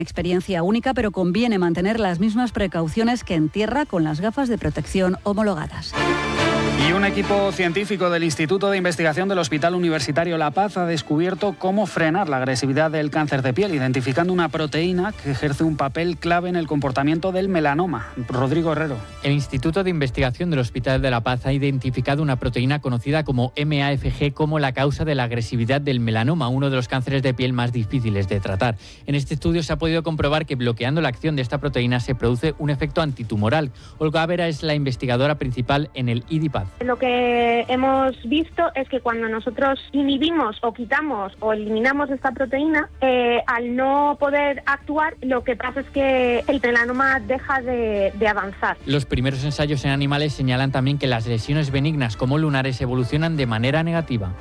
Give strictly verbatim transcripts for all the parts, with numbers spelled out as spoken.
Experiencia única, pero conviene mantener las mismas precauciones que en tierra con las gafas de protección homologadas. Y un equipo científico del Instituto de Investigación del Hospital Universitario La Paz ha descubierto cómo frenar la agresividad del cáncer de piel, identificando una proteína que ejerce un papel clave en el comportamiento del melanoma. Rodrigo Herrero. El Instituto de Investigación del Hospital de La Paz ha identificado una proteína conocida como M A F G como la causa de la agresividad del melanoma, uno de los cánceres de piel más difíciles de tratar. En este estudio se ha podido comprobar que bloqueando la acción de esta proteína se produce un efecto antitumoral. Olga Vera es la investigadora principal en el I D I P A D. Lo que hemos visto es que cuando nosotros inhibimos o quitamos o eliminamos esta proteína, eh, al no poder actuar, lo que pasa es que el melanoma deja de, de avanzar. Los primeros ensayos en animales señalan también que las lesiones benignas como lunares evolucionan de manera negativa.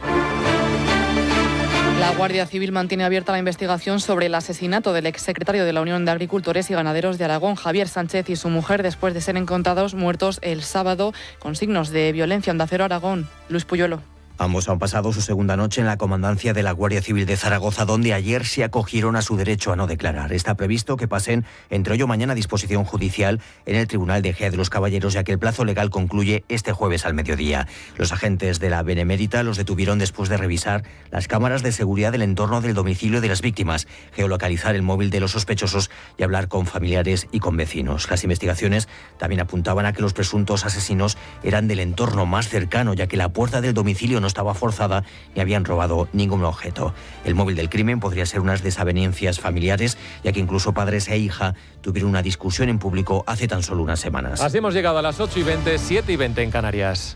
La Guardia Civil mantiene abierta la investigación sobre el asesinato del exsecretario de la Unión de Agricultores y Ganaderos de Aragón, Javier Sánchez, y su mujer, después de ser encontrados muertos el sábado con signos de violencia. Onda Cero Aragón, Luis Puyuelo. Ambos han pasado su segunda noche en la comandancia de la Guardia Civil de Zaragoza, donde ayer se acogieron a su derecho a no declarar. Está previsto que pasen entre hoy o mañana a disposición judicial en el Tribunal de Ejea de los Caballeros, ya que el plazo legal concluye este jueves al mediodía. Los agentes de la Benemérita los detuvieron después de revisar las cámaras de seguridad del entorno del domicilio de las víctimas, geolocalizar el móvil de los sospechosos y hablar con familiares y con vecinos. Las investigaciones también apuntaban a que los presuntos asesinos eran del entorno más cercano, ya que la puerta del domicilio no estaba forzada ni habían robado ningún objeto. El móvil del crimen podría ser unas desavenencias familiares, ya que incluso padres e hija tuvieron una discusión en público hace tan solo unas semanas. Así hemos llegado a las ocho y veinte, siete y veinte en Canarias.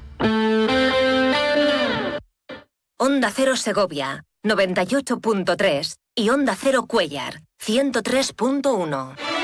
Onda Cero Segovia, noventa y ocho punto tres y Onda Cero Cuéllar, ciento tres punto uno.